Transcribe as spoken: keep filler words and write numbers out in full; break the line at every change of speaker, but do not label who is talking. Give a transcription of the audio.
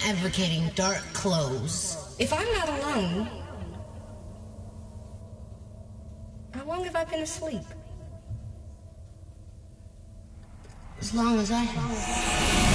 advocating dark clothes.
If I'm not alone, how long have I been asleep?
As long as I have.